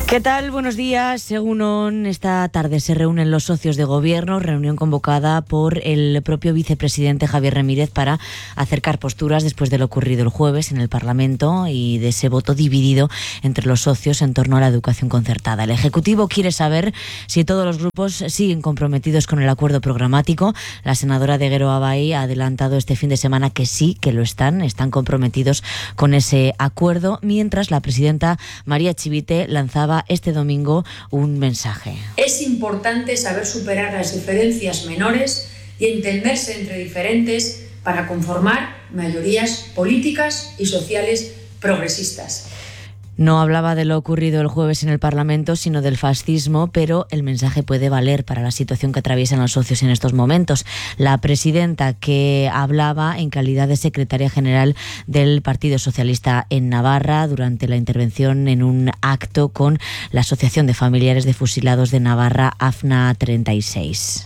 ¿Qué tal? Buenos días. Según esta tarde se reúnen los socios de gobierno, reunión convocada por el propio vicepresidente Javier Ramírez para acercar posturas después de lo ocurrido el jueves en el Parlamento y de ese voto dividido entre los socios en torno a la educación concertada. El Ejecutivo quiere saber si todos los grupos siguen comprometidos con el acuerdo programático. La senadora de Guero Abay ha adelantado este fin de semana que sí, que lo están comprometidos con ese acuerdo, mientras la presidenta María Chivite lanzaba este domingo un mensaje. Es importante saber superar las diferencias menores y entenderse entre diferentes para conformar mayorías políticas y sociales progresistas. No hablaba de lo ocurrido el jueves en el Parlamento, sino del fascismo, pero el mensaje puede valer para la situación que atraviesan los socios en estos momentos. La presidenta, que hablaba en calidad de secretaria general del Partido Socialista en Navarra durante la intervención en un acto con la Asociación de Familiares de Fusilados de Navarra, AFNA 36.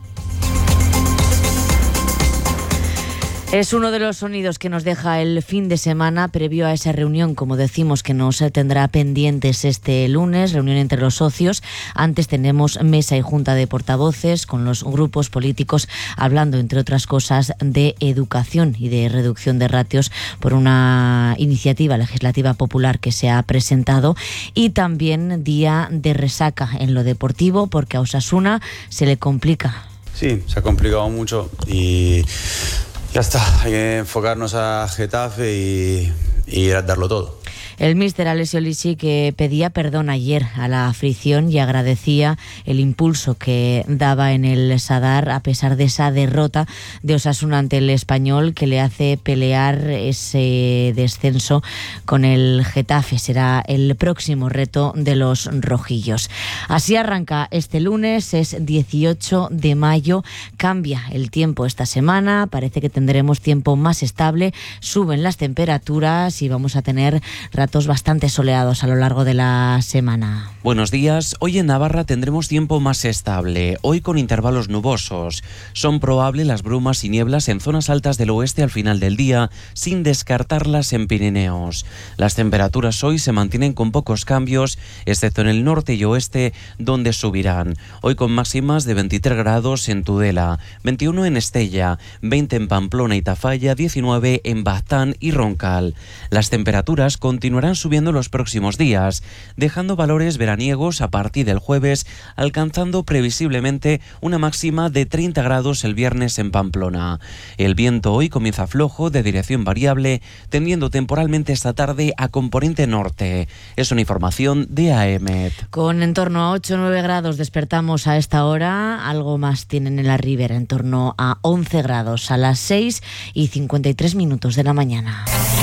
Es uno de los sonidos que nos deja el fin de semana previo a esa reunión, como decimos, que nos tendrá pendientes este lunes, reunión entre los socios. Antes tenemos mesa y junta de portavoces con los grupos políticos hablando, entre otras cosas, de educación y de reducción de ratios por una iniciativa legislativa popular que se ha presentado, y también día de resaca en lo deportivo porque a Osasuna se le complica. Sí, se ha complicado mucho y ya está, hay que enfocarnos a Getafe y a darlo todo. El míster Alessio Lisi, que pedía perdón ayer a la afición y agradecía el impulso que daba en el Sadar a pesar de esa derrota de Osasuna ante el Español, que le hace pelear ese descenso con el Getafe. Será el próximo reto de los rojillos. Así arranca este lunes, es 18 de mayo. Cambia el tiempo esta semana, parece que tendremos tiempo más estable, suben las temperaturas y vamos a tener ratos bastante soleados a lo largo de la semana. Buenos días. Hoy en Navarra tendremos tiempo más estable, hoy con intervalos nubosos. Son probables las brumas y nieblas en zonas altas del oeste al final del día, sin descartarlas en Pirineos. Las temperaturas hoy se mantienen con pocos cambios, excepto en el norte y oeste, donde subirán. Hoy con máximas de 23 grados en Tudela, 21 en Estella, 20 en Pamplona y Tafalla, 19 en Baztán y Roncal. Las temperaturas continuarán subiendo los próximos días, dejando valores veraniegos a partir del jueves, alcanzando previsiblemente una máxima de 30 grados el viernes en Pamplona. El viento hoy comienza flojo, de dirección variable, tendiendo temporalmente esta tarde a componente norte. Es una información de AEMET. Con en torno a 8 o 9 grados despertamos a esta hora, algo más tienen en la Ribera, en torno a 11 grados a las 6:53 de la mañana.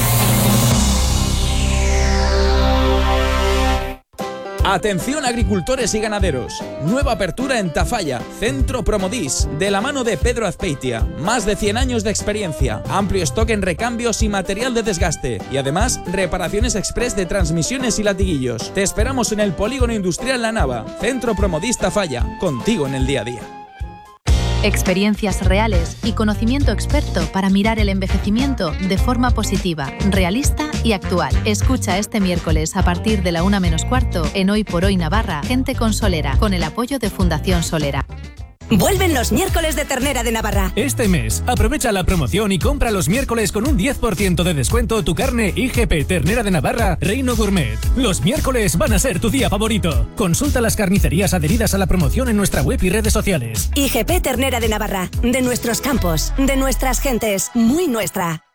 Atención agricultores y ganaderos, nueva apertura en Tafalla, Centro Promodis, de la mano de Pedro Azpeitia, más de 100 años de experiencia, amplio stock en recambios y material de desgaste, y además reparaciones express de transmisiones y latiguillos. Te esperamos en el Polígono Industrial La Nava, Centro Promodis Tafalla, contigo en el día a día. Experiencias reales y conocimiento experto para mirar el envejecimiento de forma positiva, realista y actual. Escucha este miércoles a partir de la 1:15 en Hoy por Hoy Navarra, Gente con Solera, con el apoyo de Fundación Solera. Vuelven los miércoles de ternera de Navarra. Este mes, aprovecha la promoción y compra los miércoles con un 10% de descuento tu carne IGP Ternera de Navarra Reino Gourmet. Los miércoles van a ser tu día favorito. Consulta las carnicerías adheridas a la promoción en nuestra web y redes sociales. IGP Ternera de Navarra, de nuestros campos, de nuestras gentes, muy nuestra.